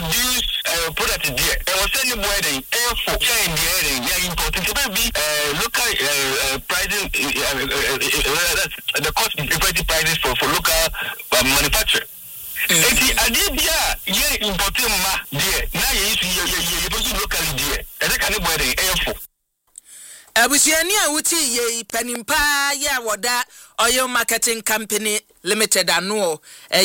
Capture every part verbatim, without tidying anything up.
produce uh, product there. I was selling wedding, air for chain wedding. Yeah, important. So maybe uh, local uh, uh, pricing, uh, uh, uh, the cost effective prices for for local uh, manufacturer. Eti adibia ye importing ma there. Now you use you you you produce locally there. And they can wedding air for. Abusiani a wuti ye panimpa ya wada oil marketing company limited ano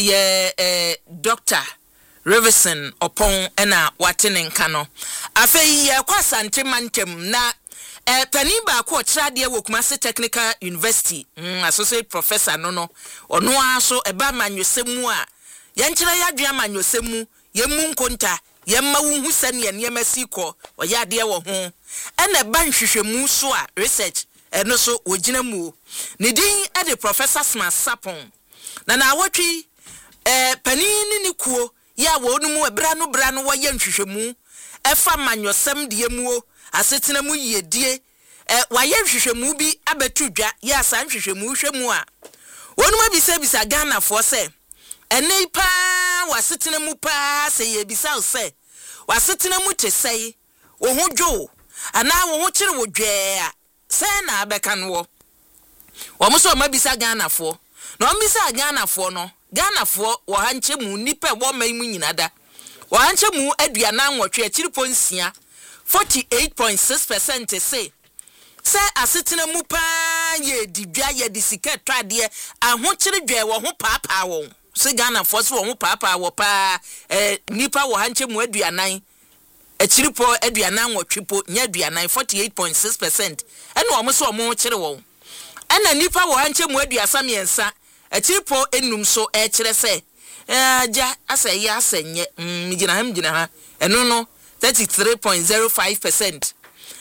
eh eh Doctor Revison Opon ena watene nkano afei ye kwasante mantem na eh panimba ko trade wo Kumasi Technical University mm, associate professor no no ono aso eba manwesemu a yenkyere yadua manwesemu yemu nkonta yemma wuhu sane enema siko oyade wo ho ena ban hwehwemu so a research eno so ogina mu ne din e de Professor Smart Sapon na na awotwi eh panini ni kuo ya wo nu mu ebra no bra no wo ye nhwehwemu efa manyosem de mu asetena mu yedie eh wa ye nhwehwemu bi abetudwa ya san nhwehwemu hwemu a wonu ma bisa bisa Ghana fo se ene pa wasetena mu pa se ye bisa se wasetena mu te sei wo ho dwo ana wo ho kire wo dwe a se na abeka no wo mo so ma bisa Ghana fo na o bisa Ghana fo no Ghana fo wo hanche mu nipa wo mai mu nyinada wo hanche mu aduana nwotwe akiri ponsia forty-eight point six percent say say asetena mu pa ye didwa ye disika twade ahokire dwe wo ho paapa wo se Ghana fo so wo ho paapa wo pa eh nipa wo hanche mu aduanan akiri po aduana nwotwe po nya aduanan forty-eight point six percent ene wo mo so wo kire wo ena nipa wo hanche mu aduasa miensa Atipo enum so e kire se eh ja ase ya asenye mm gina ham gina ha eno no thirty-three point zero five percent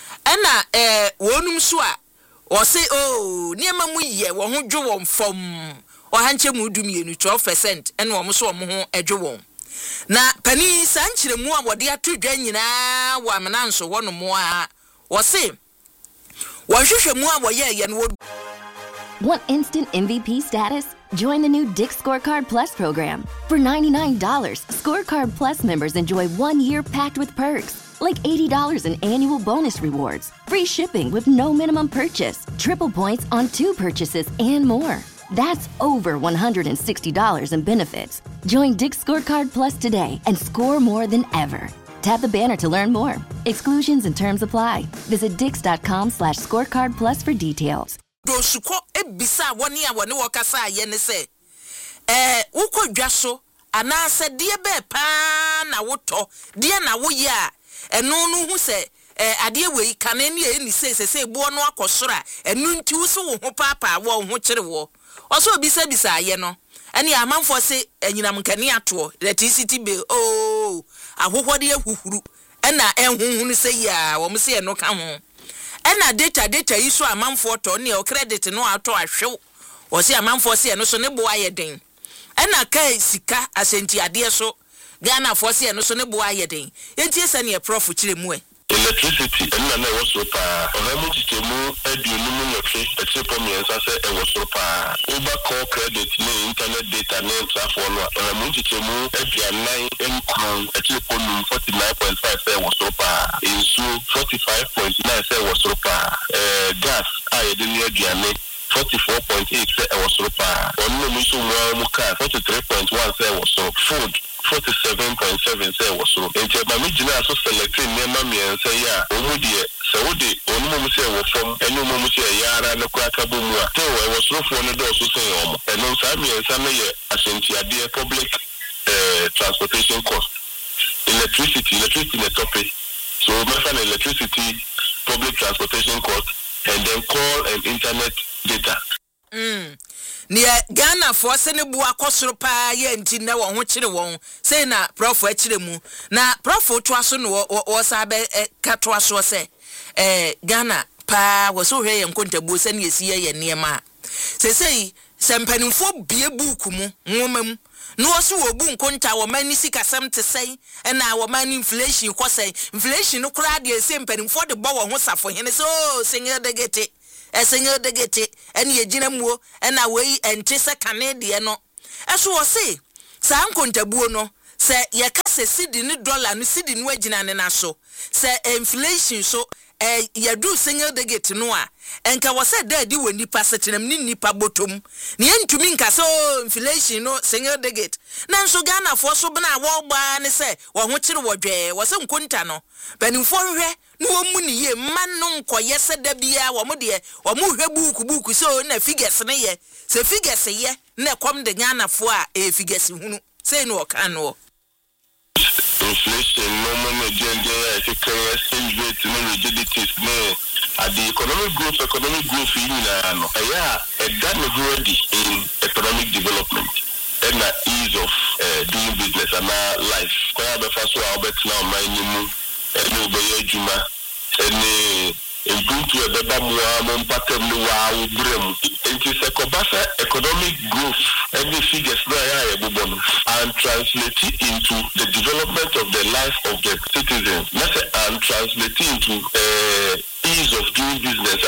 ena eh wonum so a wo se oh niema mu ye wo ho dwo wo mfom o hanche mu dumienu twelve percent ena wo so wo ho edwo wo na pani sankire mu a wode atodwa nyina wo amenanso wo no mo a wo se wo hwehwe mu a wo ye ye no. Want instant M V P status? Join the new Dick's Scorecard Plus program. For ninety-nine dollars, Scorecard Plus members enjoy one year packed with perks, like eighty dollars in annual bonus rewards, free shipping with no minimum purchase, triple points on two purchases, and more. That's over one hundred sixty dollars in benefits. Join Dick's Scorecard Plus today and score more than ever. Tap the banner to learn more. Exclusions and terms apply. Visit dix.com slash scorecard plus for details. Dosuko ebisa woni a woni wokasa ye ne se eh ukodwa so ana se de be pa na woto de na wo ye a eno no hu se eh ade wei kane ne eni se se se bo no akosora enu nti wo so wo ho papa wo ho kire wo oso obisa bisa ye no ene amanfo se enyinam nkane ato electricity bill oh ahohode ahuhuru ena enhunhunu se ya wo mse eno ka ho ena data data iso amanfo to ne o credit no ato ahwew o se amanfo se no so ne bo ayeden ena kai sika asenti ade so Ghana fo se no so ne bo ayeden enti ese ne prof kire mu e electricity ena na wo so pa o na mu titemu aduonu mu nyofe etse po mi ensa se e wo so pa uba call credit ne internet data ne trafo no o na mu titemu aduanan enkron etse po nu forty-nine point five se wo so pa insu forty-five point nine se wo so pa eh gas ayede ni aduane forty-four point eight se e wo so pa onu mu so mu ka forty-three point one se wo so food forty-seven point seven say was so. Enti ma mi gina so selecting nema mi ense ya omu de se wo de onu mu se wo fom enu mu se yara na kwa ka bo mu a te wo wo so fo no do so say omo enu sa mi ense na ye asenti ade public uh, transportation cost electricity electricity na topic so me fa electricity public transportation cost and then call and internet data. Mm. Ni Ghana for se ne bu akosoro pa ye nti na wo ho kire won sei na prof akire mu na prof to aso no wo sa be kato aso se eh Ghana pa wo so hwe ye nkontabu se ne yesi ye niema se sei se mpanimfo bie buku mu nwoma mu no wo so wo bu nkonta wo mani sika sam te sei na wo mani inflation ko sei inflation no kura de se mpanimfo de bo wo ho safo hene so senye de gete esenyo de gete ene yegina muo ena wei ente se kane de no eso wo se sa nkontabuo no se ye kase se cedi ni dollar no cedi no agina ne na so se inflation so eh yadu single digit no a enka wose daddy we nipa setenam ni nipa botom ne entumi nka so inflation no single digit na nso Ghana fo so bena wo gba ne se wo ho kire wodwe wose nkonta no banimfo hwe no wo mu ni ye man no nkoye se da bia wo mo de wo mo hwe buku buku so na figures ne ye se figures ye na kom de Ghana fo a e figures hunu say no kan no inflation no more gender currency exchange rate no rigidities no at the economic growth economic growth in no yeah that is already in economic development and the ease of uh, doing business and life kwaya be faso albert now my nimu and no be juma and improve to a better more pattern no wa brem it is a kobasa economic growth and the figures there and translate it into the development of the life of the citizens and translate it into uh, ease of doing business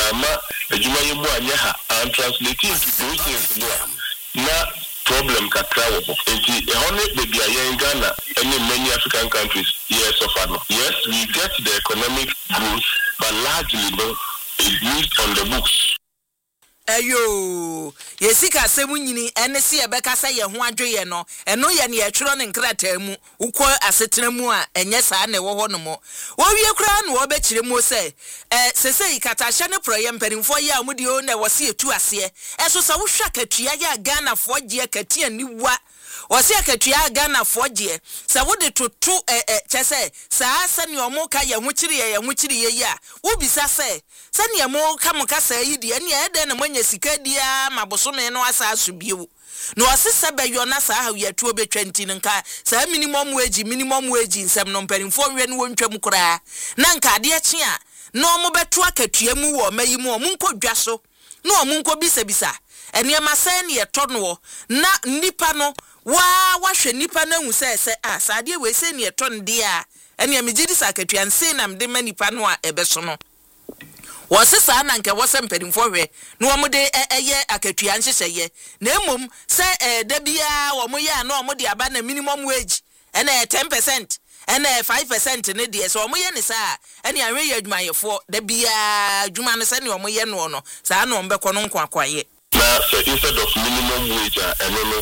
and translate it into those things now problem kakra wo enti e hono be bia yen Ghana and in many African countries yes of yes we get the economic growth but largely no it used on the books ayo yesika semu nyini ene se ebeka sa ye ho adweye no eno ye ne etwero ne nkrata mu ukọ asetena mu a enye saa na wo ho no mo wo wie kura na wo be kire mu se eh sesei kata hye ne proye mpanimfo ye a mudi o na wo se etu ase eso sa wo hwa katua ya Ghana fo gye katia ni wa wose akatua Ghana fo gye sa wo de toto eh eh chese sa asa ne omo ka ye ho kire ye ho kire ye ya wo bisa se se ne mo ka mo ka sa yi de ne e de na manya sika dia mabosome no asa asubiewo no asesa bayo na sa ha ye tuo be twenty nka sa minimum wage minimum wage nsem no mpanimfo hwe ne wontwam kura na nka ade eche a no mo beto akatua mu wo mayi mu omo nkodwa so no omo nkobisa bisa ene ma sa ne ye to no na nipa no wa wahwe nipa na hu se se a sade we se ne to nde a ene me gidi sakatua nse na mde manipa no a ebeso no wose sa na nke wose mpadimfo hwe no wo de eye akatua nhyehyeye na emom se da bia wo mo ya na wo mo de aba na minimum wage ene ten percent ene five percent ne de so wo mo ye ne sa ene anwe ye adwumayefo da bia adwuma no se ne wo mo ye no no sa na wo mbekọ no nkwankwaye now so instead of minimum wage and no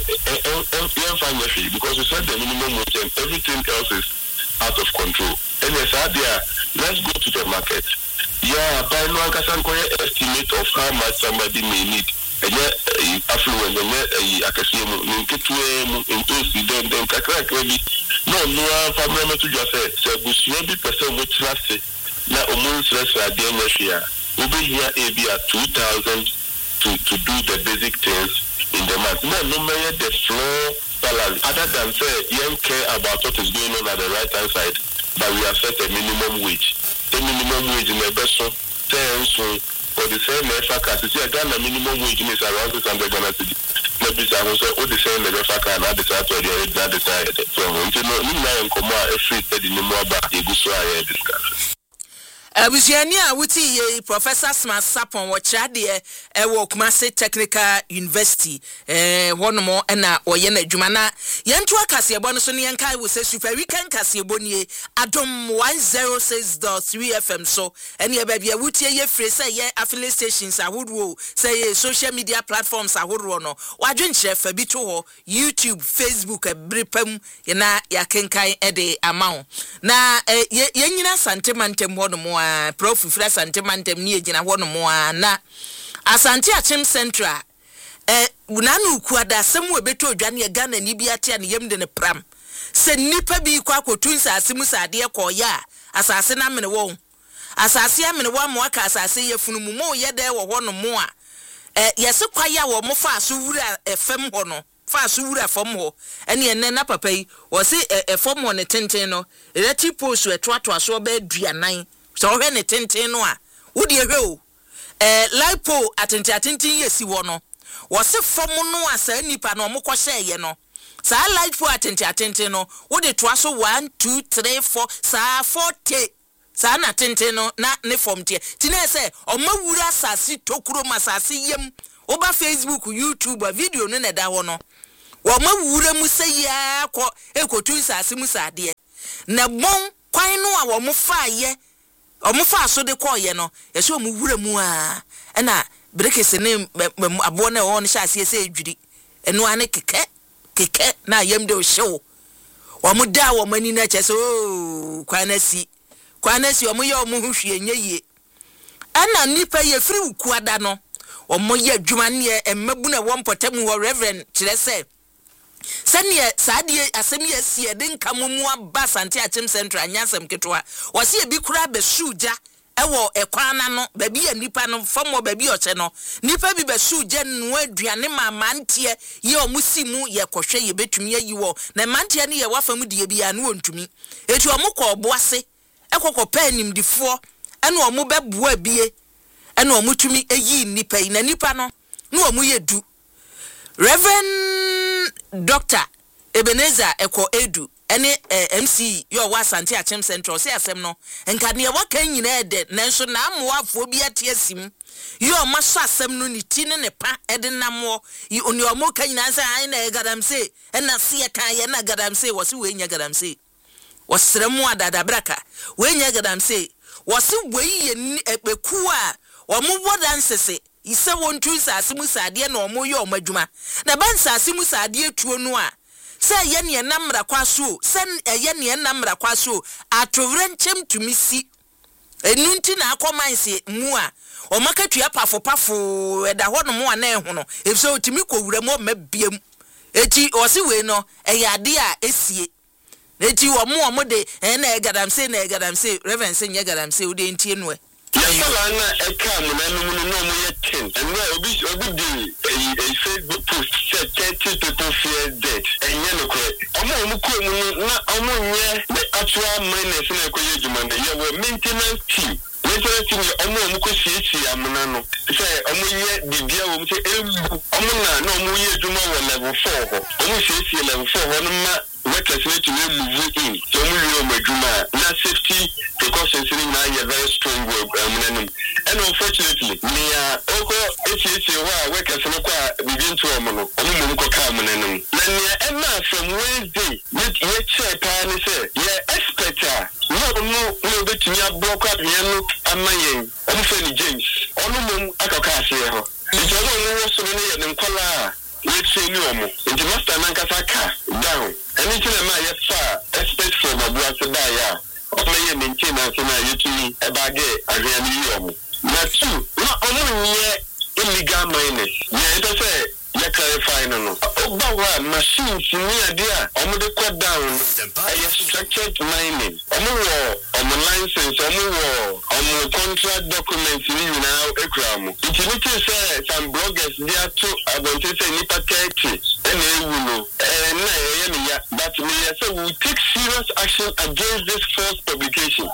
no because we said the minimum wage and everything else is out of control and yes idea let's go to the market yeah by no estimate of how much somebody may need and yeah affluent and yeah akasiemu nketue into then then kakra credit no no family to just say so busuo bi person with trust na omun stress adie nyehia obi here e be at two thousand to to do the basic things in the month. No, no matter the floor salary. Other than say, you don't care about what is going on at the right hand side, but we have set a minimum wage. The minimum wage in the best so for the same effort, you see, again, the minimum wage is around six hundred Ghana cedi. Maybe I will say, oh, the same effort can add the side to the other side. So, you know, you know, in common, every study, no more about the good so I discuss. Abusiani a wuti ye Professor Smart Sapon wo chade e wo Kumasi Technical University eh wonomo na oye na adwuma na yentu akase ebo no so ne yankai wo se super weekend kase ebo nie Adom one oh six point three F M so ene e ba bia wuti ye free say ye affiliate stations ahodo say ye social media platforms ahodo no wadwenkyere fa bi to ho YouTube Facebook ebrepam ye na yakenkai e de amount na ye nyina santemantem hono Prof Fra Santemantem ni egina ho no mo na Asante Achim Central eh unanu kuada asem we beto odwane e Ghana ni bi ate ne yem de ne pram se nipa bi kwa kotun sa asemu sa de ko ya asase na mene wo asase amene wo mo aka asase ye funu mu mo ye de wo ho no mo a eh yese kwa ya wo mo fa so wura efem ho no fa so wura fom ho ene ene na papa yi wo se efom ho ne tenten no eleti post we toato so ba aduanan so hwe ne tenten no a wodi ehwe o eh lipo atenti atenti yesi wo no wo se fom no asa nipa no mo kwhye ye no sa lipo atenti atenti no wodi toa so one two three four sa forty sa na tenten no na ne fom tie ti na se o mawura asasi tokuro masasi yem oba Facebook YouTube video no na da ho no wo ma wura mu seya akọ ekotu nsase mu sade na bon kwan no a wo mo faaye o mo fa so de koye no ye so mo wura mu a na brekese ne abo na wo no sha ase ese edwiri eno ane keke keke na yam de o hyew wo mo da wo mani na che so kwanasi kwanasi wo mo ye wo mo hwehwe nyeye ana nipa ye firi ukuada no wo mo ye adwuma ne emmabu na wo mpotamu wo reverend kire se sanye saadie asem ye sie de nkamomu aba Asante Achim Central anyasem ketwa wo se bi kura be suja ewo ekwana no ba bi ya nipa no famo ba bi oche no nipa bi be suja no aduane ma mantie ye omusimu ye kohwe ye betumi ayi wo na mantie ne ye wafamu die bi ya no wontumi eti omukọ oboase ekokọ panim difo ene omu beboa bie ene omutumi eyi nipa na nipa no no omu ye du Reverend Doctor Ebenezer Eko Edu ene eh, M C yo wa Asante Achim Central se asem no enka ne waka nyina ede nanso na amoafo bi atiasim yo maso asem no ni ti ne ne pa ede namo yi oni omo ka nyina se ai na gadamse ena se ye kan ye na gadamse wo se we nya gadamse wo sremu adada braka we nya gadamse wo se we ye epeku a wo mo wodansese ise wontu nsase mu sade na omo ye omadwuma na ban nsase mu sade tuo no a se ye ne namra kwaso se ye ne namra kwaso atovrenchem tumisi enunti na akomanse mu a o makatua pafo pafo eda ho no mu a na ehu no efso otimi kowura mu mabiem eti o se we no eyade a esie eti wo mu omo de na egadamse na egadamse reverend se nye gadamse o de ntie no Yasala na eka mu na no no mo ye ten and we obi obi di a Facebook post said thirty people fear dead enye no kore omo omo ko mu na omo nye the actual miners na ko ye juma na ye wo maintenance team maintenance team omo omo ko sieci amuna no say omo ye bibia wo say emu omo na na omo ye juma wo level four ho omo sieci level four ho no ma workers need to move in so omo ye omo juma na safety precautions in na ye very strong work um, and unfortunately me uh oko echichi wa workers no kwa bibin to omo no omo mo ko ka mo nanum na ne na from Wednesday ye check pa ni say ye expect no no no betumi abroka bia no amayen omo fe ni James omo mo akaka ase ho nti omo no wo so ne ye ne nkola ye tse ni omo nti master na nkasa ka down anything na ma ye fa expect from abuase ba ya omo ye maintenance na yetumi ebage ahwani yomo na two na omo nye illegal miners ye to say ye clarify no no oba wa machines ni ade a omo de kwa down e structured mining omo wo omo license omo wo omo contract documents ni na ekramo it need to say some bloggers they to about say ni thirty and ewu no eh na ye me ya but me say we take serious action against this false publication.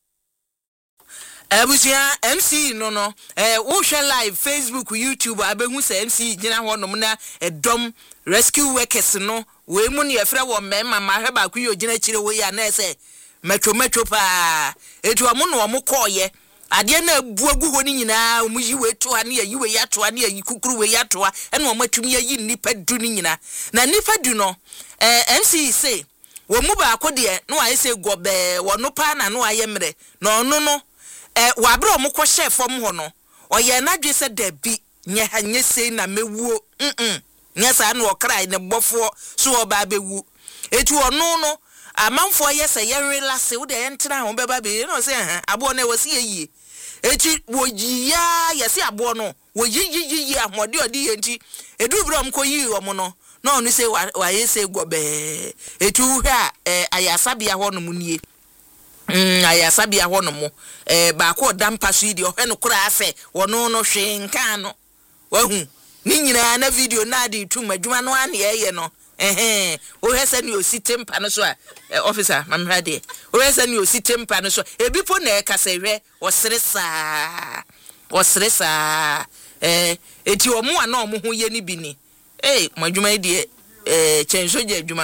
Abusia M C no no eh wo hwe live Facebook YouTube abehu se M C gina ho no na edom rescue workers no we mu ne yefra wo mema ma hwe ba ku yo gina kire wo ya na se metro metro pa etu amu no mo koye ade na abu agu ho ni nyina omu yi we to ane yi we ya to ane yi kukuru we ya to ene o matumi yi nipa du ni nyina na nipa du no eh M C say wo mu ba akode no aye se gobe wo no pa na no aye mre no no no eh wabra o mukọ chef om ho no oye na dwe se da bi nye ha nye sei na mewuo mm nye sa na okra ne bofo so oba bewu etu ono no amanfo ye se ye relase wo de entra ho beba be no se ha abo na wasi yie eti wojiya ye se abo no woyiyiyi ahmode odi ye nti edu bra mko yi omo no no no se wa ye se gobe etu hwa eh ayasabia ho no munie Mm ayasabia ho no mo eh ba ko dampa so idi o hwe no kura afe wono no hwe nka no wahu ni nyina na video na de tu madwuma no ane ye no eh o hese ni ositempa no so a officer mamrade o hese ni ositempa no so ebi po na e kasa hwe o seresa o seresa eh eti o mu ana o mu ho ye ni bi ni eh madwuma di eh chenso je adwuma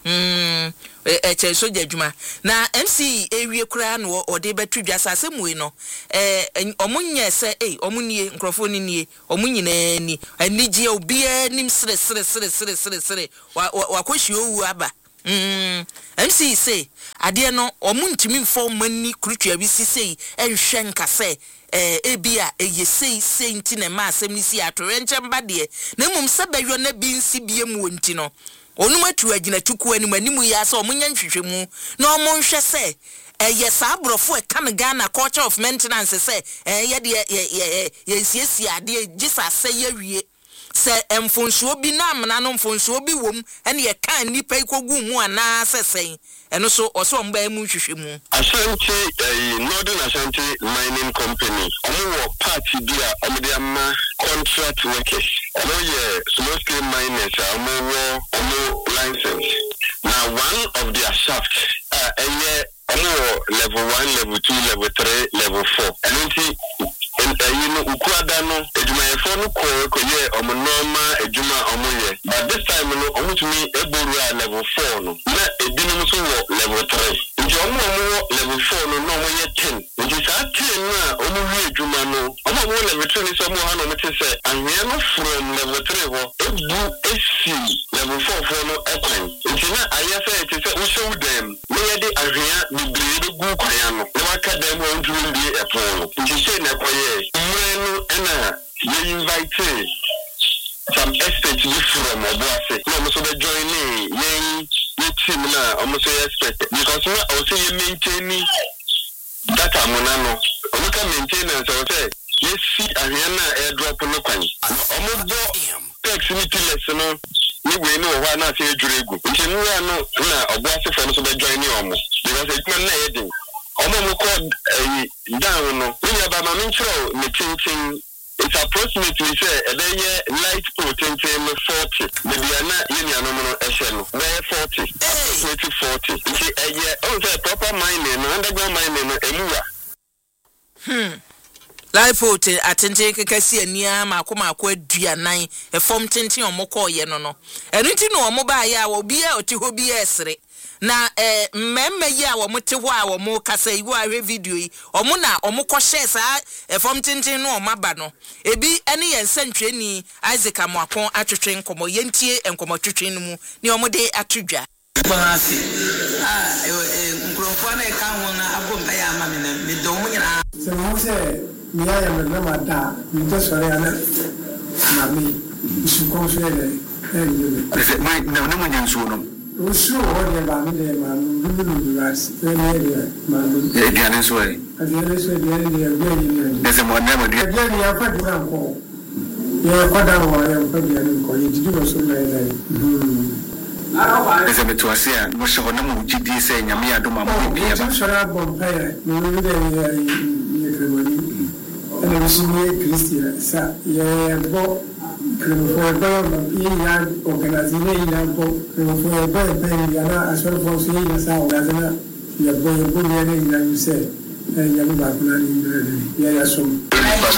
mm e che soja adwuma na M C ewie kura no ode betu dwa sase mu no eh omunye se eh omunnie nkrofo ni nie omunyina ni anigye obi anim sere sere sere sere sere sere wakohwie owu aba mm M C say ade no omuntimi mfo mani kurutwa bi sisei enhwe nkase eh ebia eyesei senti na ma asem ni si atore nchemba de na mum sabahwo na bi nsi bie mu onti no onum atu agina tuku anim animu ya so omunya nhwehwe mu na omonhwe se eye sabrofo e kan Ghana culture of maintenance se eh ye ye ye siesi ade gisase ye wie se emfonsuo bi na amna no mfonsuo bi wom ene ye kan nipa ikogu mu ana sesen eno so oso mba mu hwehwe mu Ashanti uh, Northern Ashanti Mining Company omo party bia omo de ama contract workers omo ye small scale miners omo wo omo license now one of their shaft uh, uh, omo level one level two level three level four and then you know ukuada no ejuma efo no ko ko ye omo normal ejuma omo ye but this time no omo to me eboru level four no na ebinum so wo level three nti omo omo level four no no omo ye ten nti sa ten na omo wi ejuma no omo omo level three ni so omo ha no me te say anhia no from level three ho ebu esi level four for no ekwan nti na aya say te say wo show them me ye de anhia bibire de gu kwan no na waka dem wo ntumi ndi epon nti say na koye Mwenu ena ye invite some experts from Obuase. No, I'm so be joining ye ye team na almost expect because we also ye maintain data monano. We can maintenance so say ye see ahia airdrop no kwan. Omo do text ni tilese no ni we no ho na say adwuregu. Nti no no na Obuase for no so be joining omo because it man na ye din. Omo mo code down no we aba ma menchro me tintin it's approximately say e dey light potentin forty the biana yenia no no ehye no dey forty approximately forty nti eye on say proper mining no underground mining no emuwa hmm light potentin atenten kekasi ania makoma akwa aduanan e form tintin omokọ ye no no enu ti no omo ba ya obi a oti ho bi esere na eh mmemme yi a wo mte ho a wo kasa yi wo ahwe video yi omo na omo ko share sa efom tintin no omaba no ebi ene ye nsantweni Isaac Amoakon atwetwe nkomo yentie enkomo twetwe no mu ni omo de atodwa Bonasi ah eh nkrofo na ka ho na agomba ya ama me na me do mu nyina se mo se mi ya ya me na mata mi to sore ana mami isu konfere eh ni se mai na na manyanso no Usu wone ba mi de ma ndulu ras ene de ma e diane so e diane so diane de agbe ni ese mo na mo de diane ya fa dura ko ye ko da wo ye ko diane ko ye didi wo so na ile mhm ese me to ase a mo se ho na mo gidi se nyame adoma mo bi ya ba so ra bon pa ye ni ni de ye kremoni ene bisu ni Christian sa ye bo for ba ya organization ya bo for ba ba ya na asor for so ya sa organization ya bo ya bo ya ni ya se ya ni ba kuna ni ya ya so